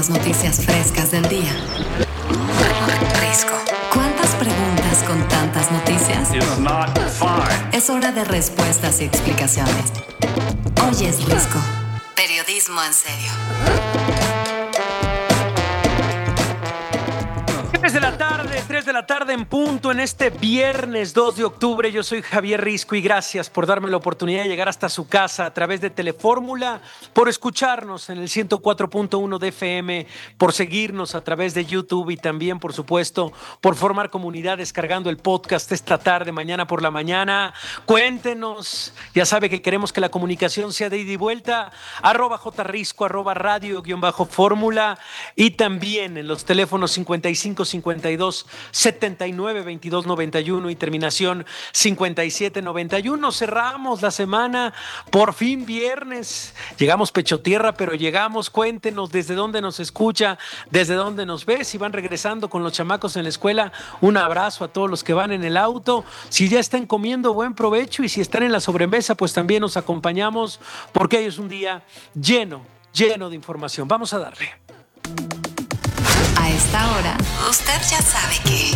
las noticias frescas del día. Risco. ¿Cuántas preguntas con tantas noticias? Es hora de respuestas y explicaciones. Hoy es Risco. Periodismo en serio. 3 de la tarde en punto en este viernes 2 de octubre. Yo soy Javier Risco y gracias por darme la oportunidad de llegar hasta su casa a través de Telefórmula, por escucharnos en el 104.1 de FM, por seguirnos a través de YouTube y también, por supuesto, por formar comunidad descargando el podcast esta tarde, mañana por la mañana. Cuéntenos, ya sabe que queremos que la comunicación sea de ida y vuelta, @jrisco, @radio_fórmula y también en los teléfonos 55 52 79 22 91 y terminación 57 91. Cerramos la semana, por fin viernes. Llegamos pecho tierra, pero llegamos. Cuéntenos desde dónde nos escucha, desde dónde nos ve. Si van regresando con los chamacos en la escuela, un abrazo a todos los que van en el auto. Si ya están comiendo, buen provecho. Y si están en la sobremesa, pues también nos acompañamos, porque hoy es un día lleno de información. Vamos a darle. A esta hora, usted ya sabe que...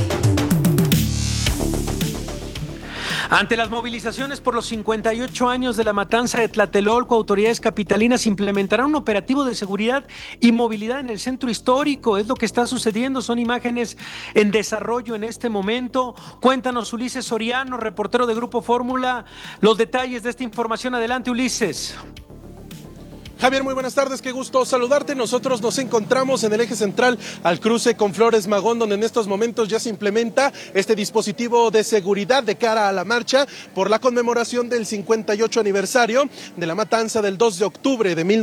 Ante las movilizaciones por los 58 años de la matanza de Tlatelolco, autoridades capitalinas implementarán un operativo de seguridad y movilidad en el centro histórico. Es lo que está sucediendo, son imágenes en desarrollo en este momento. Cuéntanos, Ulises Soriano, reportero de Grupo Fórmula, los detalles de esta información. Adelante, Ulises. Javier, muy buenas tardes, qué gusto saludarte. Nosotros nos encontramos en el eje central al cruce con Flores Magón, donde en estos momentos ya se implementa este dispositivo de seguridad de cara a la marcha por la conmemoración del 58 aniversario de la matanza del 2 de octubre de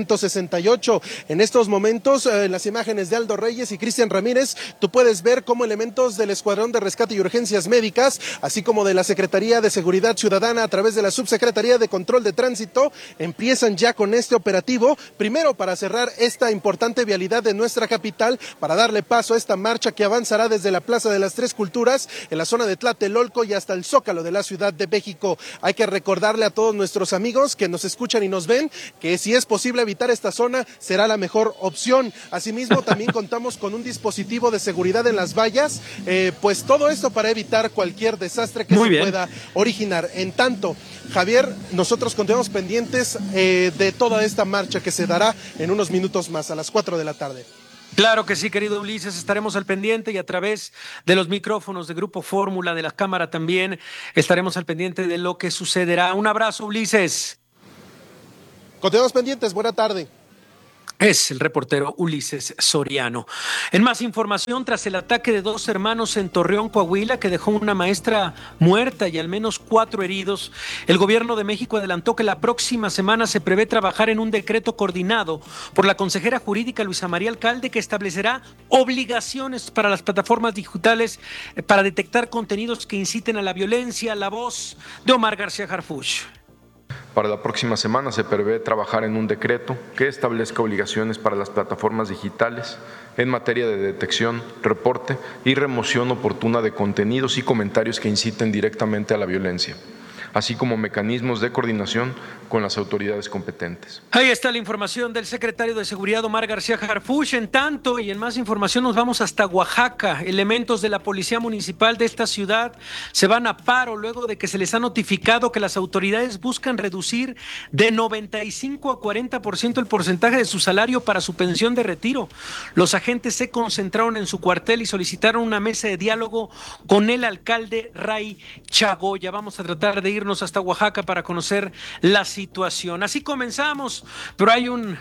1968. En estos momentos, en las imágenes de Aldo Reyes y Cristian Ramírez, tú puedes ver cómo elementos del Escuadrón de Rescate y Urgencias Médicas, así como de la Secretaría de Seguridad Ciudadana a través de la Subsecretaría de Control de Tránsito, empiezan ya con este operativo, primero para cerrar esta importante vialidad de nuestra capital, para darle paso a esta marcha que avanzará desde la Plaza de las Tres Culturas, en la zona de Tlatelolco y hasta el Zócalo de la Ciudad de México. Hay que recordarle a todos nuestros amigos que nos escuchan y nos ven que si es posible evitar esta zona, será la mejor opción. Asimismo, también contamos con un dispositivo de seguridad en las vallas, pues todo esto para evitar cualquier desastre que pueda originar. En tanto, Javier, nosotros continuamos pendientes de toda esta marcha que se dará en unos minutos más, a las 4 de la tarde. Claro que sí, querido Ulises, estaremos al pendiente y a través de los micrófonos de Grupo Fórmula, de la cámara también, estaremos al pendiente de lo que sucederá. Un abrazo, Ulises. Continuamos pendientes, buena tarde. Es el reportero Ulises Soriano. En más información, tras el ataque de 2 hermanos en Torreón, Coahuila, que dejó una maestra muerta y al menos 4 heridos, el gobierno de México adelantó que la próxima semana se prevé trabajar en un decreto coordinado por la consejera jurídica Luisa María Alcalde, que establecerá obligaciones para las plataformas digitales para detectar contenidos que inciten a la violencia. La voz de Omar García Harfuch. Para la próxima semana se prevé trabajar en un decreto que establezca obligaciones para las plataformas digitales en materia de detección, reporte y remoción oportuna de contenidos y comentarios que inciten directamente a la violencia, así como mecanismos de coordinación con las autoridades competentes. Ahí está la información del secretario de Seguridad, Omar García Harfuch. En tanto, y en más información, nos vamos hasta Oaxaca. Elementos de la Policía Municipal de esta ciudad se van a paro luego de que se les ha notificado que las autoridades buscan reducir de 95 a 40% el porcentaje de su salario para su pensión de retiro. Los agentes se concentraron en su cuartel y solicitaron una mesa de diálogo con el alcalde Ray Chagoya. Vamos a tratar de irnos hasta Oaxaca para conocer la situación. Así comenzamos, pero hay un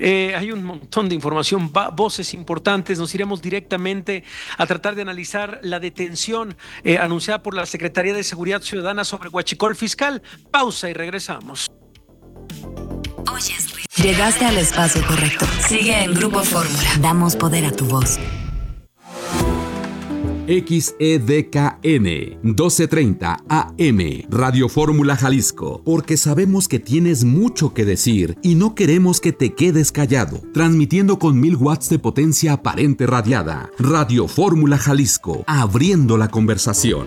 montón de información, voces importantes. Nos iremos directamente a tratar de analizar la detención anunciada por la Secretaría de Seguridad Ciudadana sobre huachicol fiscal. Pausa y regresamos. Llegaste al espacio correcto. Sigue en Grupo Fórmula. Damos poder a tu voz. XEDKN 1230 AM Radio Fórmula Jalisco, porque sabemos que tienes mucho que decir y no queremos que te quedes callado. Transmitiendo con 1000 watts de potencia aparente radiada. Radio Fórmula Jalisco, abriendo la conversación.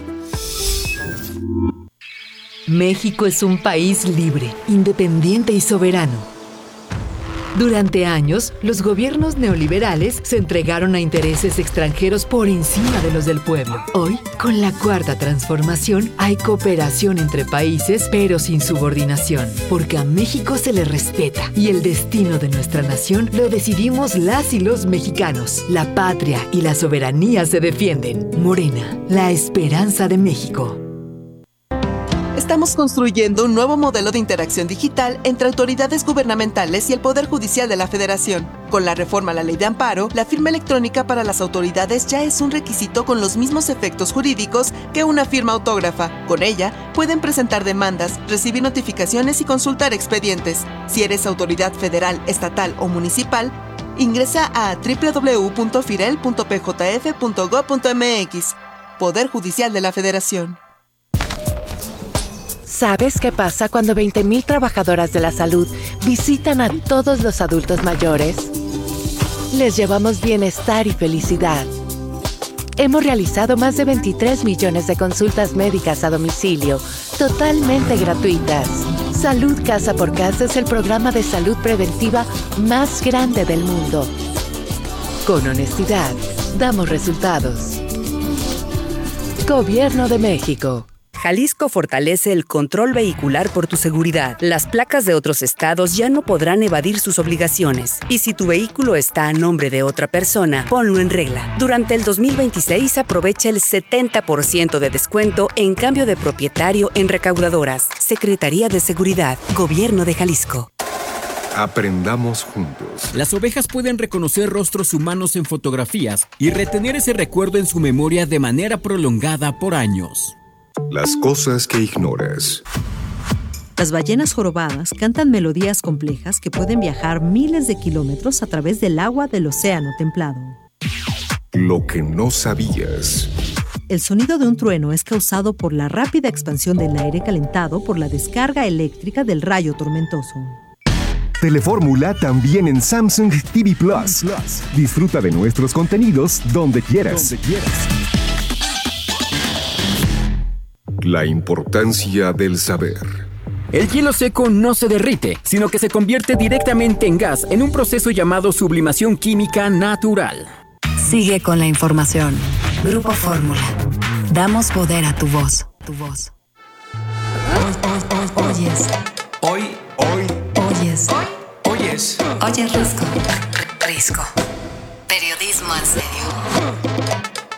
México es un país libre, independiente y soberano. Durante años, los gobiernos neoliberales se entregaron a intereses extranjeros por encima de los del pueblo. Hoy, con la Cuarta Transformación, hay cooperación entre países, pero sin subordinación, porque a México se le respeta y el destino de nuestra nación lo decidimos las y los mexicanos. La patria y la soberanía se defienden. Morena, la esperanza de México. Estamos construyendo un nuevo modelo de interacción digital entre autoridades gubernamentales y el Poder Judicial de la Federación. Con la reforma a la Ley de Amparo, la firma electrónica para las autoridades ya es un requisito con los mismos efectos jurídicos que una firma autógrafa. Con ella, pueden presentar demandas, recibir notificaciones y consultar expedientes. Si eres autoridad federal, estatal o municipal, ingresa a www.firel.pjf.gov.mx. Poder Judicial de la Federación. ¿Sabes qué pasa cuando 20,000 trabajadoras de la salud visitan a todos los adultos mayores? Les llevamos bienestar y felicidad. Hemos realizado más de 23 millones de consultas médicas a domicilio, totalmente gratuitas. Salud Casa por Casa es el programa de salud preventiva más grande del mundo. Con honestidad, damos resultados. Gobierno de México. Jalisco fortalece el control vehicular por tu seguridad. Las placas de otros estados ya no podrán evadir sus obligaciones. Y si tu vehículo está a nombre de otra persona, ponlo en regla. Durante el 2026 aprovecha el 70% de descuento en cambio de propietario en recaudadoras. Secretaría de Seguridad, Gobierno de Jalisco. Aprendamos juntos. Las ovejas pueden reconocer rostros humanos en fotografías y retener ese recuerdo en su memoria de manera prolongada por años. Las cosas que ignoras. Las ballenas jorobadas cantan melodías complejas que pueden viajar miles de kilómetros a través del agua del océano templado. Lo que no sabías. El sonido de un trueno es causado por la rápida expansión del aire calentado por la descarga eléctrica del rayo tormentoso. Telefórmula también en Samsung TV Plus. Disfruta de nuestros contenidos donde quieras. La importancia del saber. El hielo seco no se derrite, sino que se convierte directamente en gas en un proceso llamado sublimación química natural. Sigue con la información. Grupo Fórmula. Damos poder a tu voz. Oyes. Oyes Risco. Periodismo en serio.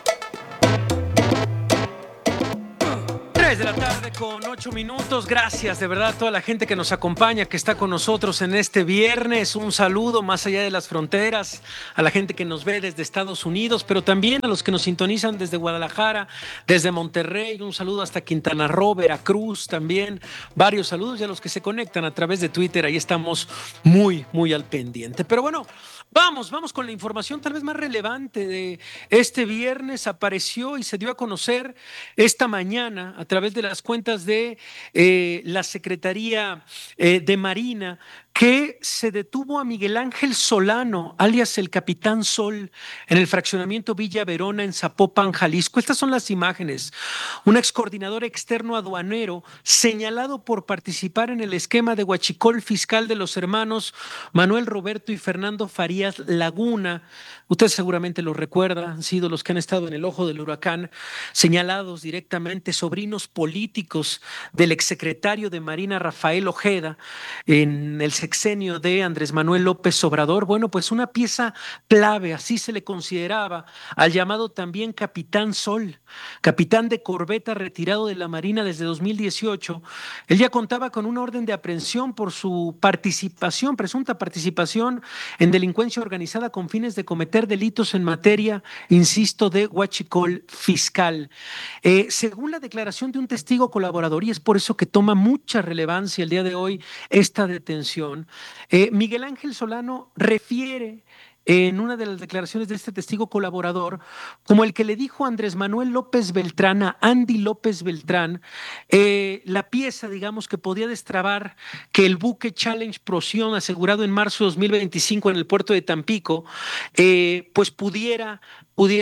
3 de la tarde con 8 minutos. Gracias de verdad a toda la gente que nos acompaña, que está con nosotros en este viernes. Un saludo más allá de las fronteras, a la gente que nos ve desde Estados Unidos, pero también a los que nos sintonizan desde Guadalajara, desde Monterrey. Un saludo hasta Quintana Roo, Veracruz también. Varios saludos y a los que se conectan a través de Twitter. Ahí estamos muy al pendiente. Pero bueno, vamos con la información tal vez más relevante de este viernes. Apareció y se dio a conocer esta mañana a través de las cuentas de la Secretaría de Marina que se detuvo a Miguel Ángel Solano, alias el Capitán Sol, en el fraccionamiento Villa Verona en Zapopan, Jalisco. Estas son las imágenes. Un excoordinador externo aduanero señalado por participar en el esquema de huachicol fiscal de los hermanos Manuel Roberto y Fernando Farías Laguna. Usted seguramente lo recuerda, han sido los que han estado en el ojo del huracán, señalados directamente, sobrinos políticos del exsecretario de Marina Rafael Ojeda en el sexenio de Andrés Manuel López Obrador. Bueno, pues una pieza clave, así se le consideraba al llamado también Capitán Sol, capitán de corbeta retirado de la Marina desde 2018. Él ya contaba con una orden de aprehensión por su participación, presunta participación en delincuencia organizada con fines de cometer delitos en materia, insisto, de huachicol fiscal. Según la declaración de un testigo colaborador, y es por eso que toma mucha relevancia el día de hoy esta detención, Miguel Ángel Solano refiere en una de las declaraciones de este testigo colaborador como el que le dijo a Andrés Manuel López Beltrán, a Andy López Beltrán, la pieza, digamos, que podía destrabar que el buque Challenge Procyon, asegurado en marzo de 2025 en el puerto de Tampico, pues pudiera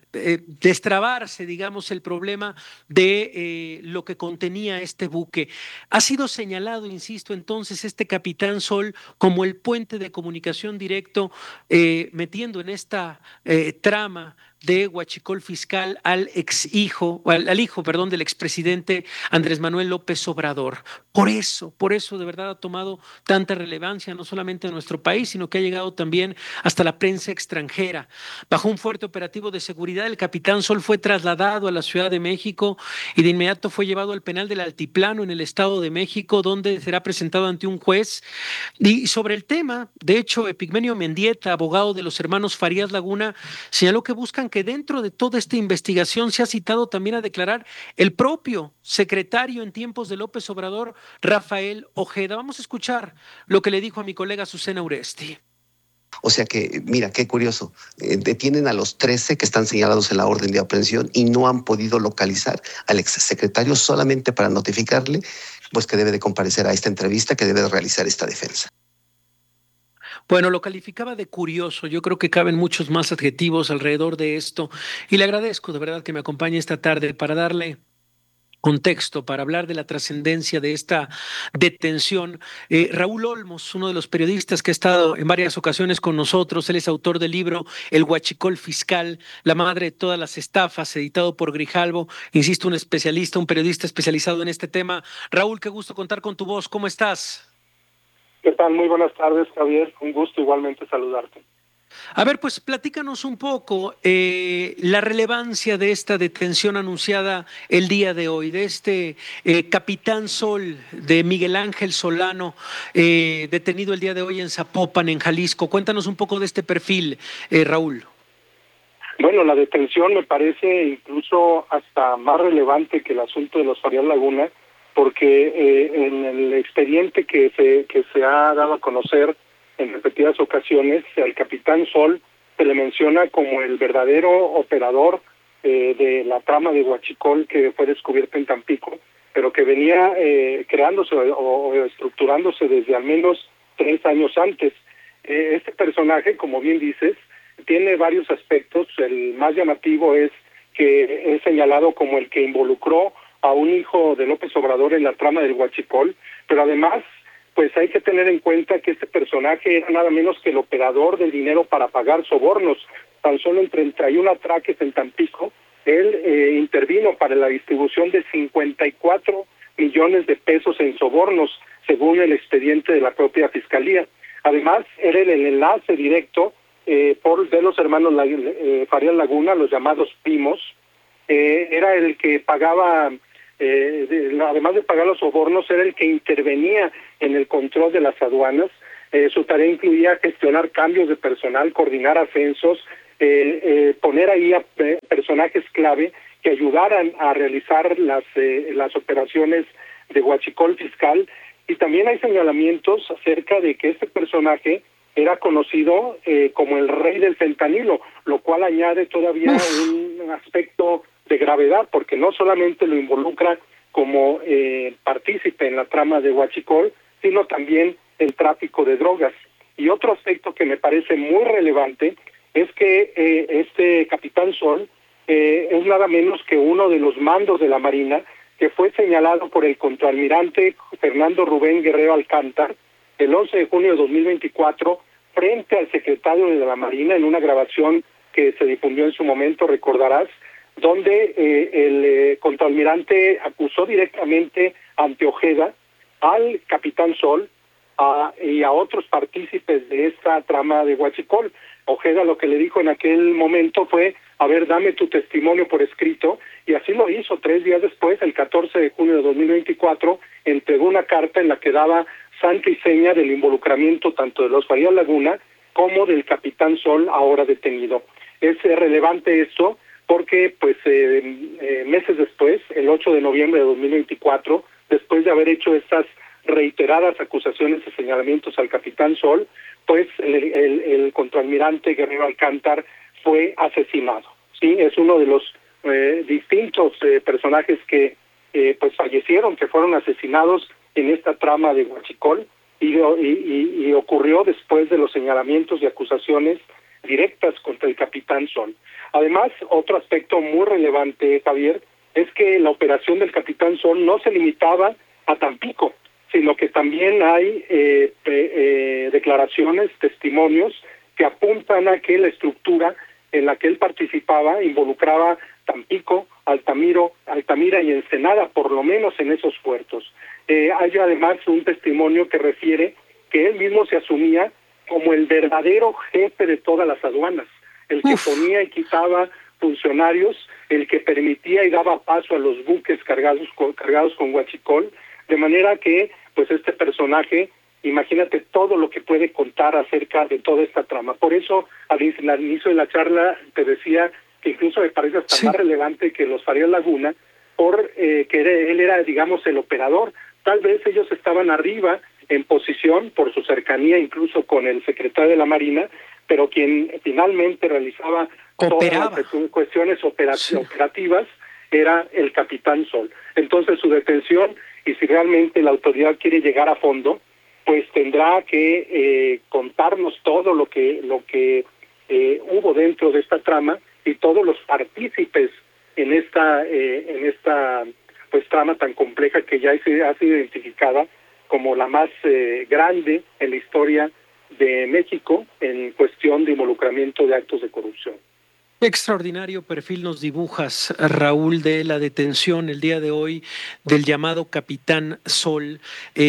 destrabarse, digamos, el problema de lo que contenía este buque. Ha sido señalado, insisto, entonces este Capitán Sol como el puente de comunicación directo, metiendo en esta trama de huachicol fiscal al hijo del expresidente Andrés Manuel López Obrador. Por eso de verdad ha tomado tanta relevancia, no solamente en nuestro país, sino que ha llegado también hasta la prensa extranjera. Bajo un fuerte operativo de seguridad, el Capitán Sol fue trasladado a la Ciudad de México y de inmediato fue llevado al penal del Altiplano en el Estado de México, donde será presentado ante un juez. Y sobre el tema, de hecho, Epigmenio Mendieta, abogado de los hermanos Farías Laguna, señaló que buscan que dentro de toda esta investigación se ha citado también a declarar el propio secretario en tiempos de López Obrador, Rafael Ojeda. Vamos a escuchar lo que le dijo a mi colega Azucena Uresti. O sea que, mira, qué curioso, detienen a los 13 que están señalados en la orden de aprehensión y no han podido localizar al exsecretario solamente para notificarle pues que debe de comparecer a esta entrevista, que debe de realizar esta defensa. Bueno, lo calificaba de curioso. Yo creo que caben muchos más adjetivos alrededor de esto y le agradezco de verdad que me acompañe esta tarde para darle contexto, para hablar de la trascendencia de esta detención. Raúl Olmos, uno de los periodistas que ha estado en varias ocasiones con nosotros, él es autor del libro El huachicol fiscal, la madre de todas las estafas, editado por Grijalbo, insisto, un especialista, un periodista especializado en este tema. Raúl, qué gusto contar con tu voz, ¿cómo estás? ¿Qué tal? Muy buenas tardes, Javier. Un gusto igualmente saludarte. A ver, pues platícanos un poco la relevancia de esta detención anunciada el día de hoy, de este Capitán Sol, de Miguel Ángel Solano, detenido el día de hoy en Zapopan, en Jalisco. Cuéntanos un poco de este perfil, Raúl. Bueno, la detención me parece incluso hasta más relevante que el asunto de los Farías Laguna, porque en el expediente que se ha dado a conocer en repetidas ocasiones, al Capitán Sol se le menciona como el verdadero operador de la trama de huachicol que fue descubierta en Tampico, pero que venía creándose o estructurándose desde al menos 3 años antes. Este personaje, como bien dices, tiene varios aspectos. El más llamativo es que es señalado como el que involucró a un hijo de López Obrador en la trama del huachicol, pero además pues hay que tener en cuenta que este personaje era nada menos que el operador del dinero para pagar sobornos. Tan solo en 31 atraques en Tampico, él intervino para la distribución de 54 millones de pesos en sobornos, según el expediente de la propia Fiscalía. Además, era el enlace directo de los hermanos Farías Laguna, los llamados primos. Era el que pagaba, además de pagar los sobornos, era el que intervenía en el control de las aduanas. Su tarea incluía gestionar cambios de personal, coordinar ascensos, poner ahí a personajes clave que ayudaran a realizar las operaciones de huachicol fiscal. Y también hay señalamientos acerca de que este personaje era conocido como el rey del fentanilo, lo cual añade todavía un aspecto de gravedad, porque no solamente lo involucra como partícipe en la trama de huachicol, sino también el tráfico de drogas. Y otro aspecto que me parece muy relevante es que este Capitán Sol es nada menos que uno de los mandos de la Marina que fue señalado por el contraalmirante Fernando Rubén Guerrero Alcántar el 11 de junio de 2024 frente al secretario de la Marina en una grabación que se difundió en su momento, recordarás, donde el contraalmirante acusó directamente ante Ojeda al Capitán Sol y a otros partícipes de esta trama de huachicol. Ojeda lo que le dijo en aquel momento fue: a ver, dame tu testimonio por escrito, y así lo hizo. 3 días después, el 14 de junio de 2024, entregó una carta en la que daba santa y seña del involucramiento tanto de los Farías Laguna como del Capitán Sol, ahora detenido. Es relevante esto porque pues meses después, el 8 de noviembre de 2024, después de haber hecho estas reiteradas acusaciones y señalamientos al Capitán Sol, pues el contraalmirante Guerrero Alcántar fue asesinado. Sí, es uno de los distintos personajes que pues fallecieron, que fueron asesinados en esta trama de huachicol, y ocurrió después de los señalamientos y acusaciones directas contra el Capitán Sol. Además, otro aspecto muy relevante, Javier, es que la operación del Capitán Sol no se limitaba a Tampico, sino que también hay declaraciones, testimonios que apuntan a que la estructura en la que él participaba involucraba Tampico, Altamira y Ensenada, por lo menos en esos puertos. Hay además un testimonio que refiere que él mismo se asumía como el verdadero jefe de todas las aduanas, el que ponía y quitaba funcionarios, el que permitía y daba paso a los buques cargados con huachicol, de manera que pues este personaje, imagínate todo lo que puede contar acerca de toda esta trama. Por eso al inicio de la charla te decía que incluso me parece hasta más relevante que los Farías Laguna, que él era, digamos, el operador. Tal vez ellos estaban arriba en posición por su cercanía incluso con el secretario de la Marina, pero quien finalmente realizaba todas las cuestiones operativas era el Capitán Sol. Entonces su detención, y si realmente la autoridad quiere llegar a fondo, pues tendrá que contarnos todo lo que hubo dentro de esta trama y todos los partícipes en esta pues trama tan compleja que ya ha sido identificada como la más grande en la historia de México en cuestión de involucramiento de actos de corrupción. Extraordinario perfil nos dibujas, Raúl, de la detención el día de hoy del llamado Capitán Sol.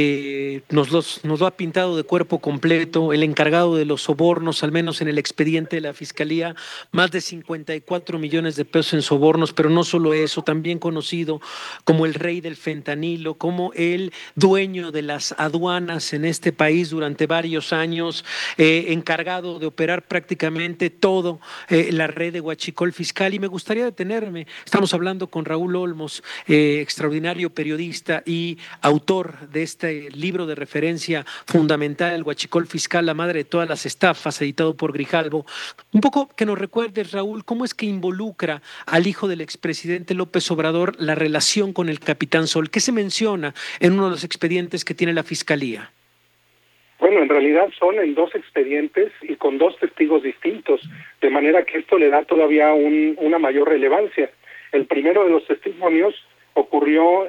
Nos lo ha pintado de cuerpo completo, el encargado de los sobornos, al menos en el expediente de la Fiscalía, más de 54 millones de pesos en sobornos, pero no solo eso, también conocido como el rey del fentanilo, como el dueño de las aduanas en este país durante varios años, encargado de operar prácticamente todo la red de huachicol fiscal. Y me gustaría detenerme, estamos hablando con Raúl Olmos, extraordinario periodista y autor de este libro de referencia fundamental, El huachicol fiscal, la madre de todas las estafas, editado por Grijalbo. Un poco que nos recuerdes, Raúl, cómo es que involucra al hijo del expresidente López Obrador la relación con el Capitán Sol. ¿Qué se menciona en uno de los expedientes que tiene la Fiscalía? Bueno, en realidad son en 2 expedientes y con 2 testigos distintos, de manera que esto le da todavía una mayor relevancia. El primero de los testimonios ocurrió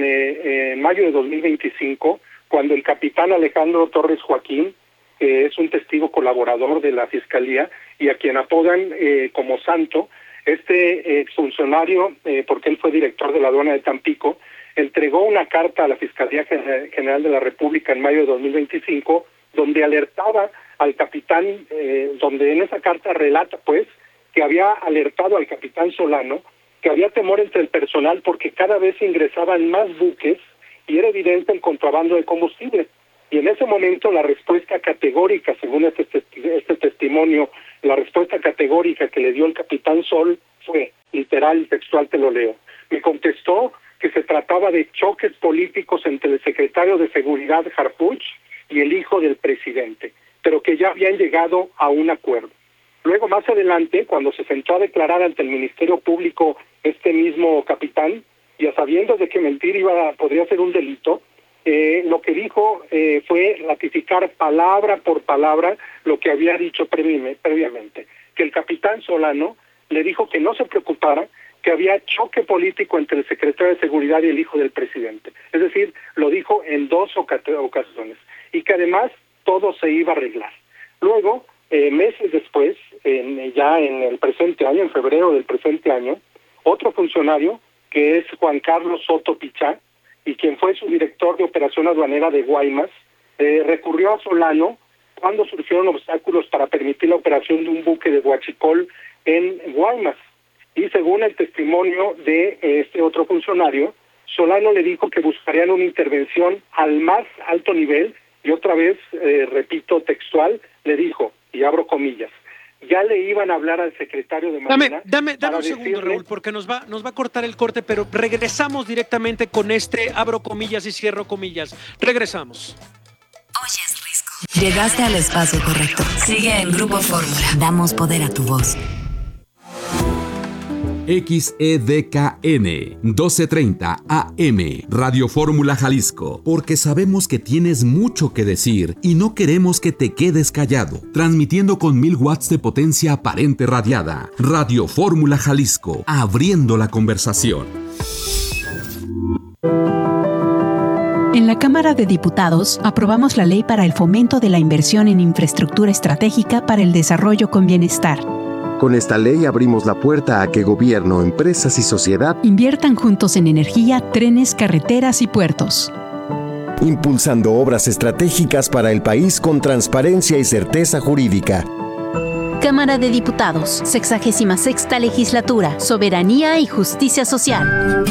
en mayo de 2025, cuando el capitán Alejandro Torres Joaquín, que es un testigo colaborador de la Fiscalía y a quien apodan como Santo, este exfuncionario, porque él fue director de la aduana de Tampico, entregó una carta a la Fiscalía General de la República en mayo de 2025, donde alertaba al capitán, donde en esa carta relata, pues, que había alertado al capitán Solano que había temor entre el personal porque cada vez ingresaban más buques y era evidente el contrabando de combustible. Y en ese momento la respuesta categórica, según este testimonio, la respuesta categórica que le dio el capitán Sol fue, literal, textual, te lo leo. Me contestó que se trataba de choques políticos entre el secretario de Seguridad, Harfuch, y el hijo del presidente, pero que ya habían llegado a un acuerdo. Luego, más adelante, cuando se sentó a declarar ante el Ministerio Público este mismo capitán, y a sabiendas de que mentir podría ser un delito, lo que dijo fue ratificar palabra por palabra lo que había dicho previamente, que el capitán Solano le dijo que no se preocupara, que había choque político entre el secretario de Seguridad y el hijo del presidente. Es decir, lo dijo en 2 ocasiones. Y que además todo se iba a arreglar. Luego, meses después, ya en el presente año, en febrero del presente año, otro funcionario, que es Juan Carlos Soto Pichá, y quien fue su director de operación aduanera de Guaymas, recurrió a Solano cuando surgieron obstáculos para permitir la operación de un buque de huachicol en Guaymas. Y según el testimonio de este otro funcionario, Solano le dijo que buscarían una intervención al más alto nivel, y otra vez, repito, textual, le dijo, y abro comillas, ya le iban a hablar al secretario de Marina. Dame un segundo, Raúl, porque nos va a cortar el corte, pero regresamos directamente con abro comillas y cierro comillas. Regresamos. Oyes, Risco. Llegaste al espacio correcto. Sigue en Grupo Fórmula. Damos poder a tu voz. XEDKN 1230 AM, Radio Fórmula Jalisco, porque sabemos que tienes mucho que decir y no queremos que te quedes callado. Transmitiendo con 1000 watts de potencia aparente radiada. Radio Fórmula Jalisco, abriendo la conversación. En la Cámara de Diputados aprobamos la ley para el fomento de la inversión en infraestructura estratégica para el desarrollo con bienestar. Con esta ley abrimos la puerta a que gobierno, empresas y sociedad inviertan juntos en energía, trenes, carreteras y puertos. Impulsando obras estratégicas para el país con transparencia y certeza jurídica. Cámara de Diputados, 66ª Legislatura, Soberanía y Justicia Social.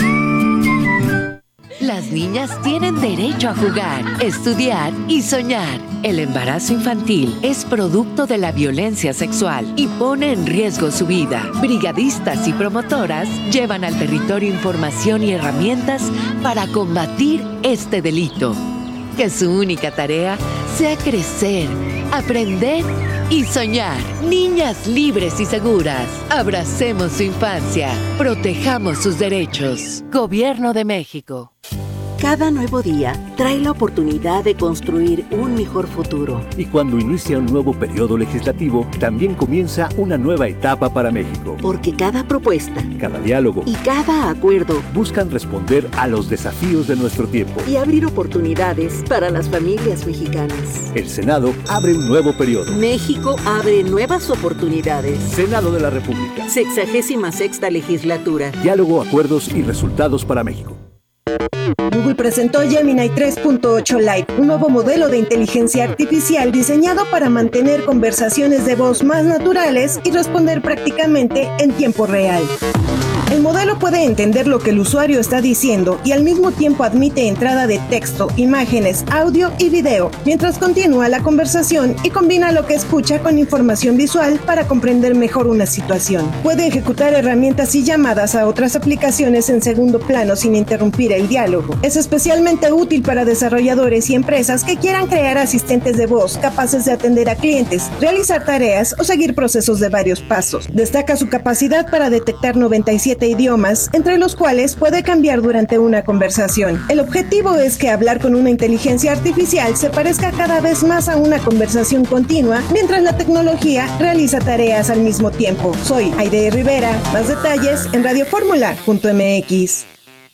Las niñas tienen derecho a jugar, estudiar y soñar. El embarazo infantil es producto de la violencia sexual y pone en riesgo su vida. Brigadistas y promotoras llevan al territorio información y herramientas para combatir este delito. Que su única tarea sea crecer, aprender y soñar. Niñas libres y seguras. Abracemos su infancia. Protejamos sus derechos. Gobierno de México. Cada nuevo día trae la oportunidad de construir un mejor futuro. Y cuando inicia un nuevo periodo legislativo, también comienza una nueva etapa para México. Porque cada propuesta, cada diálogo y cada acuerdo buscan responder a los desafíos de nuestro tiempo y abrir oportunidades para las familias mexicanas. El Senado abre un nuevo periodo. México abre nuevas oportunidades. Senado de la República. 66ª Legislatura. Diálogo, acuerdos y resultados para México. Google presentó Gemini 3.8 Lite, un nuevo modelo de inteligencia artificial diseñado para mantener conversaciones de voz más naturales y responder prácticamente en tiempo real. El modelo puede entender lo que el usuario está diciendo y al mismo tiempo admite entrada de texto, imágenes, audio y video, mientras continúa la conversación y combina lo que escucha con información visual para comprender mejor una situación. Puede ejecutar herramientas y llamadas a otras aplicaciones en segundo plano sin interrumpir el diálogo. Es especialmente útil para desarrolladores y empresas que quieran crear asistentes de voz capaces de atender a clientes, realizar tareas o seguir procesos de varios pasos. Destaca su capacidad para detectar 97 idiomas, entre los cuales puede cambiar durante una conversación. El objetivo es que hablar con una inteligencia artificial se parezca cada vez más a una conversación continua, mientras la tecnología realiza tareas al mismo tiempo. Soy Aide Rivera. Más detalles en radioformula.mx.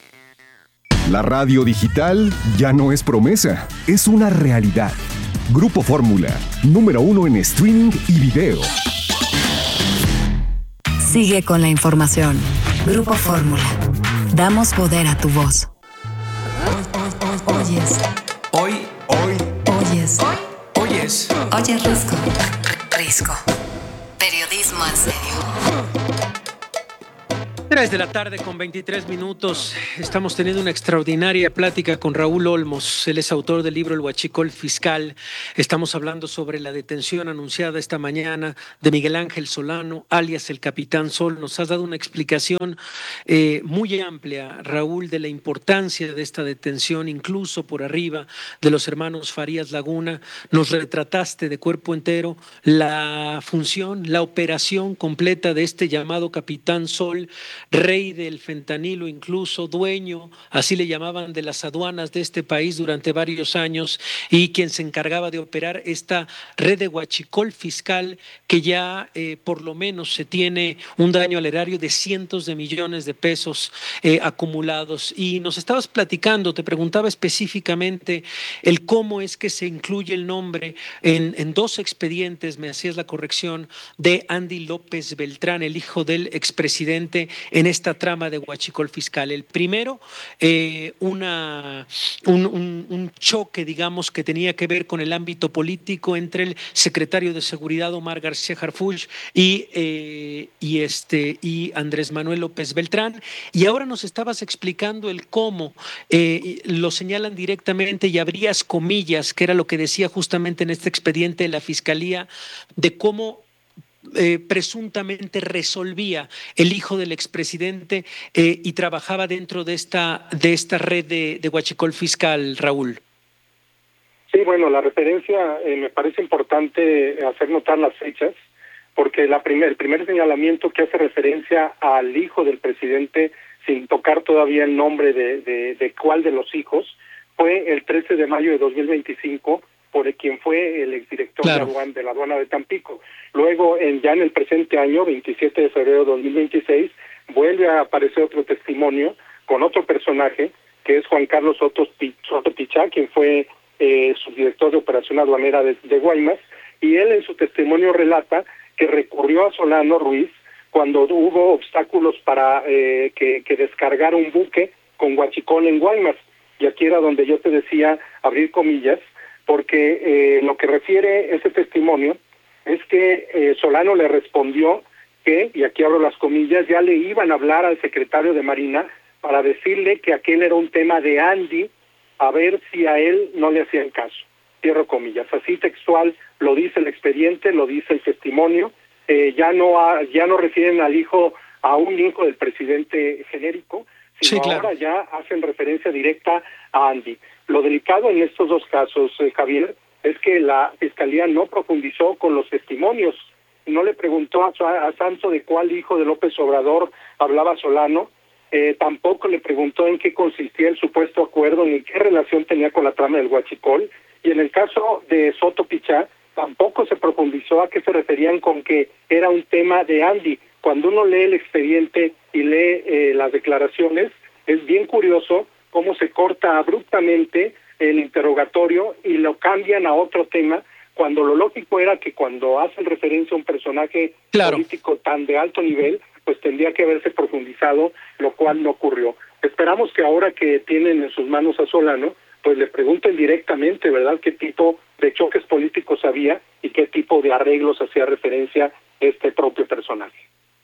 La radio digital ya no es promesa, es una realidad. Grupo Fórmula, número 1 en streaming y video. Sigue con la información. Grupo Fórmula. Damos poder a tu voz. Oyes. Oyes. Oyes Risco. Periodismo en serio. 3 de la tarde con 23 minutos. Estamos teniendo una extraordinaria plática con Raúl Olmos. Él es autor del libro El Huachicol Fiscal. Estamos hablando sobre la detención anunciada esta mañana de Miguel Ángel Solano, alias el Capitán Sol. Nos has dado una explicación muy amplia, Raúl, de la importancia de esta detención, incluso por arriba de los hermanos Farías Laguna. Nos retrataste de cuerpo entero la función, la operación completa de este llamado Capitán Sol, rey del fentanilo, incluso dueño, así le llamaban, de las aduanas de este país durante varios años, y quien se encargaba de operar esta red de huachicol fiscal que ya por lo menos se tiene un daño al erario de cientos de millones de pesos acumulados. Y nos estabas platicando, te preguntaba específicamente el cómo es que se incluye el nombre en dos expedientes, me hacías la corrección, de Andy López Beltrán, el hijo del expresidente, en esta trama de huachicol fiscal. El primero, un choque, digamos, que tenía que ver con el ámbito político entre el secretario de Seguridad, Omar García Harfuch, y Andrés Manuel López Beltrán. Y ahora nos estabas explicando el cómo lo señalan directamente, y abrías comillas, que era lo que decía justamente en este expediente de la Fiscalía, de cómo presuntamente resolvía el hijo del expresidente y trabajaba dentro de esta red de huachicol fiscal, Raúl. Sí, bueno, la referencia me parece importante hacer notar las fechas, porque el primer señalamiento que hace referencia al hijo del presidente, sin tocar todavía el nombre de cuál de los hijos, fue el 13 de mayo de 2025, por quien fue el exdirector de la aduana de Tampico. Luego, ya en el presente año, 27 de febrero de 2026, vuelve a aparecer otro testimonio con otro personaje, que es Juan Carlos Soto Pichá, quien fue subdirector de operación aduanera de Guaymas, y él en su testimonio relata que recurrió a Solano Ruiz cuando hubo obstáculos para que descargara un buque con huachicol en Guaymas. Y aquí era donde yo te decía, abrir comillas, porque lo que refiere ese testimonio es que Solano le respondió que, y aquí abro las comillas, ya le iban a hablar al secretario de Marina para decirle que aquel era un tema de Andy, a ver si a él no le hacían caso. Cierro comillas. Así textual lo dice el expediente, lo dice el testimonio. Ya no refieren a un hijo del presidente genérico, sino ahora ya hacen referencia directa a Andy. Lo delicado en estos dos casos, Javier, es que la Fiscalía no profundizó con los testimonios, no le preguntó a Sanso de cuál hijo de López Obrador hablaba Solano, tampoco le preguntó en qué consistía el supuesto acuerdo ni qué relación tenía con la trama del huachicol, y en el caso de Soto Pichá tampoco se profundizó a qué se referían con que era un tema de Andy. Cuando uno lee el expediente y lee las declaraciones, es bien curioso cómo se corta abruptamente el interrogatorio y lo cambian a otro tema, cuando lo lógico era que cuando hacen referencia a un personaje político tan de alto nivel, pues tendría que haberse profundizado, lo cual no ocurrió. Esperamos que ahora que tienen en sus manos a Solano, pues le pregunten directamente, ¿verdad?, qué tipo de choques políticos había y qué tipo de arreglos hacía referencia este propio personaje.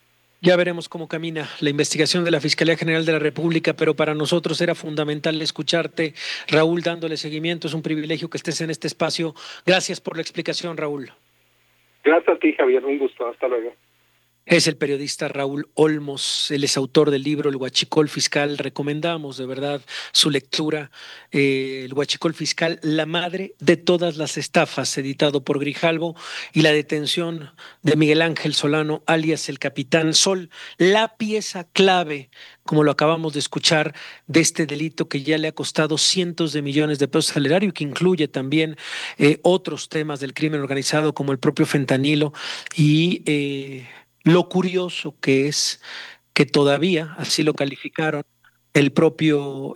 Ya veremos cómo camina la investigación de la Fiscalía General de la República, pero para nosotros era fundamental escucharte, Raúl, dándole seguimiento. Es un privilegio que estés en este espacio. Gracias por la explicación, Raúl. Gracias a ti, Javier. Un gusto. Hasta luego. Es el periodista Raúl Olmos, él es autor del libro El Huachicol Fiscal. Recomendamos de verdad su lectura. El Huachicol Fiscal, la madre de todas las estafas, editado por Grijalvo, y la detención de Miguel Ángel Solano, alias el Capitán Sol, la pieza clave, como lo acabamos de escuchar, de este delito que ya le ha costado cientos de millones de pesos al erario y que incluye también otros temas del crimen organizado como el propio fentanilo y lo curioso que es que todavía, así lo calificaron, el propio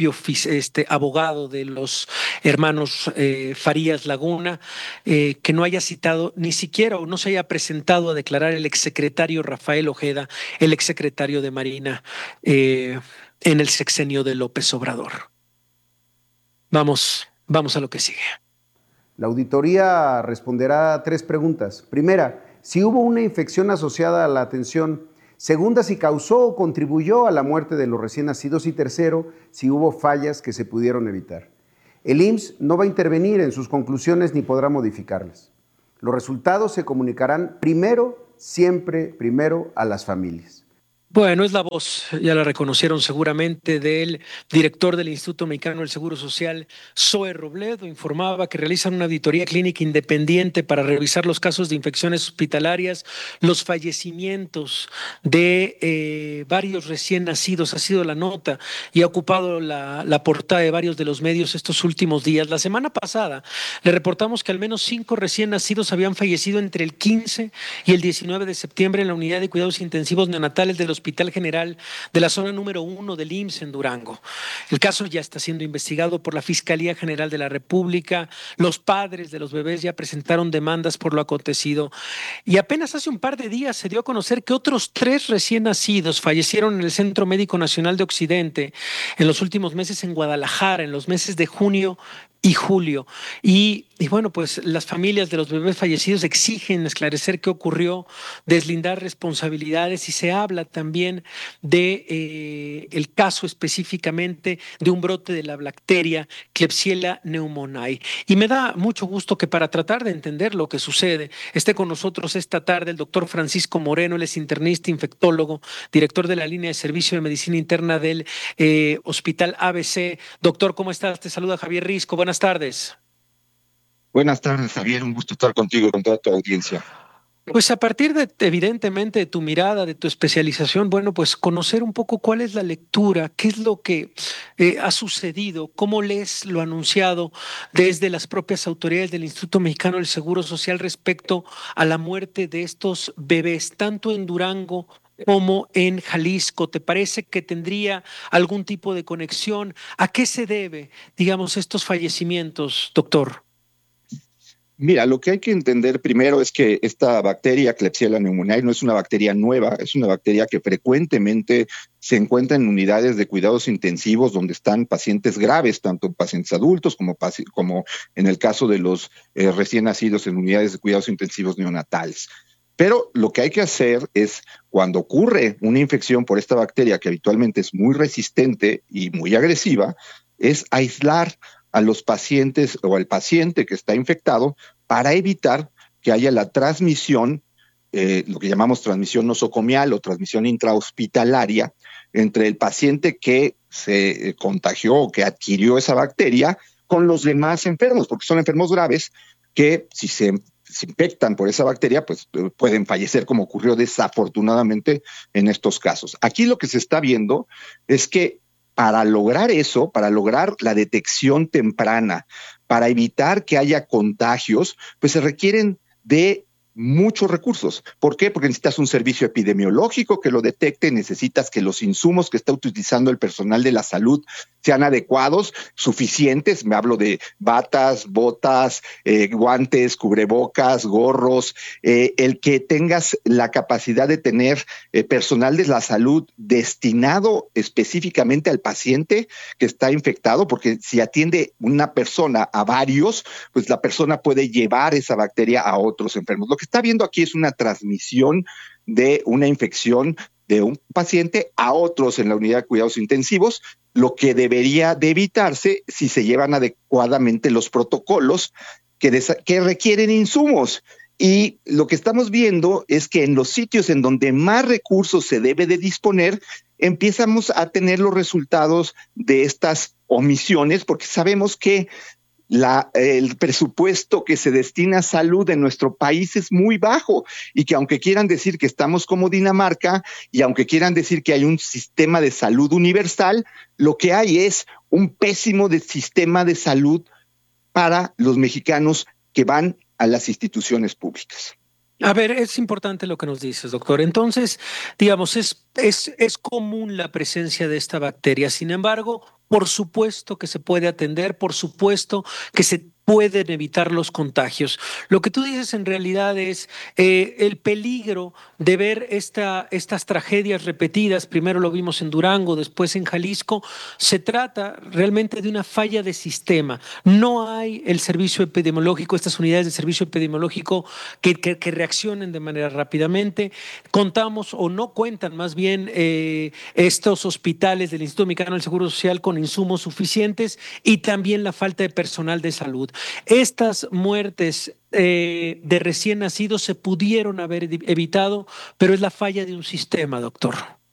abogado de los hermanos Farías Laguna, que no haya citado ni siquiera o no se haya presentado a declarar el exsecretario Rafael Ojeda, el exsecretario de Marina en el sexenio de López Obrador. Vamos a lo que sigue. La auditoría responderá a 3 preguntas. Primera, si hubo una infección asociada a la atención. Segunda, si causó o contribuyó a la muerte de los recién nacidos. Y tercero, si hubo fallas que se pudieron evitar. El IMSS no va a intervenir en sus conclusiones ni podrá modificarlas. Los resultados se comunicarán siempre primero a las familias. Bueno, es la voz, ya la reconocieron seguramente, del director del Instituto Mexicano del Seguro Social, Zoe Robledo. Informaba que realizan una auditoría clínica independiente para revisar los casos de infecciones hospitalarias, los fallecimientos de varios recién nacidos. Ha sido la nota y ha ocupado la portada de varios de los medios estos últimos días. La semana pasada le reportamos que al menos 5 recién nacidos habían fallecido entre el 15 y el 19 de septiembre en la unidad de cuidados intensivos neonatales del Hospital General de la zona número 1 del IMSS en Durango. El caso ya está siendo investigado por la Fiscalía General de la República. Los padres de los bebés ya presentaron demandas por lo acontecido. Y apenas hace un par de días se dio a conocer que otros 3 recién nacidos fallecieron en el Centro Médico Nacional de Occidente en los últimos meses en Guadalajara, en los meses de junio y julio. Y bueno, pues las familias de los bebés fallecidos exigen esclarecer qué ocurrió, deslindar responsabilidades, y se habla también de el caso específicamente de un brote de la bacteria Klebsiella pneumoniae. Y me da mucho gusto que para tratar de entender lo que sucede esté con nosotros esta tarde el doctor Francisco Moreno. Él es internista, infectólogo, director de la línea de servicio de medicina interna del Hospital ABC. Doctor, ¿cómo estás? Te saluda Javier Risco. Buenas tardes. Buenas tardes, Javier. Un gusto estar contigo y con toda tu audiencia. Pues a partir de, evidentemente, de tu mirada, de tu especialización, bueno, pues conocer un poco cuál es la lectura, qué es lo que ha sucedido, cómo lees lo anunciado desde las propias autoridades del Instituto Mexicano del Seguro Social respecto a la muerte de estos bebés, tanto en Durango como en Jalisco. ¿Te parece que tendría algún tipo de conexión? ¿A qué se debe, digamos, estos fallecimientos, doctor? Mira, lo que hay que entender primero es que esta bacteria, Klebsiella pneumoniae, no es una bacteria nueva, es una bacteria que frecuentemente se encuentra en unidades de cuidados intensivos donde están pacientes graves, tanto pacientes adultos como en el caso de los recién nacidos en unidades de cuidados intensivos neonatales. Pero lo que hay que hacer es, cuando ocurre una infección por esta bacteria, que habitualmente es muy resistente y muy agresiva, es aislar a los pacientes o al paciente que está infectado para evitar que haya la transmisión, lo que llamamos transmisión nosocomial o transmisión intrahospitalaria, entre el paciente que se contagió o que adquirió esa bacteria con los demás enfermos, porque son enfermos graves que si se infectan por esa bacteria, pues pueden fallecer, como ocurrió desafortunadamente en estos casos. Aquí lo que se está viendo es que para lograr eso, para lograr la detección temprana, para evitar que haya contagios, pues se requieren de muchos recursos. ¿Por qué? Porque necesitas un servicio epidemiológico que lo detecte, necesitas que los insumos que está utilizando el personal de la salud sean adecuados, suficientes. Me hablo de batas, botas, guantes, cubrebocas, gorros, el que tengas la capacidad de tener personal de la salud destinado específicamente al paciente que está infectado, porque si atiende una persona a varios, pues la persona puede llevar esa bacteria a otros enfermos. Lo que está viendo aquí es una transmisión de una infección de un paciente a otros en la unidad de cuidados intensivos, lo que debería de evitarse si se llevan adecuadamente los protocolos que requieren insumos. Y lo que estamos viendo es que en los sitios en donde más recursos se debe de disponer, empezamos a tener los resultados de estas omisiones, porque sabemos que el presupuesto que se destina a salud en nuestro país es muy bajo y que aunque quieran decir que estamos como Dinamarca y aunque quieran decir que hay un sistema de salud universal, lo que hay es un pésimo sistema de salud para los mexicanos que van a las instituciones públicas. A ver, es importante lo que nos dices, doctor. Entonces, digamos, es común la presencia de esta bacteria. Sin embargo, por supuesto que se puede atender, por supuesto que se pueden evitar los contagios. Lo que tú dices en realidad es el peligro de ver estas tragedias repetidas. Primero lo vimos en Durango, después en Jalisco. Se trata realmente de una falla de sistema. No hay el servicio epidemiológico, estas unidades de servicio epidemiológico que reaccionen de manera rápidamente. Contamos o no cuentan más bien estos hospitales del Instituto Mexicano del Seguro Social con insumos suficientes y también la falta de personal de salud. Estas muertes de recién nacidos se pudieron haber evitado, pero es la falla de un sistema, doctor.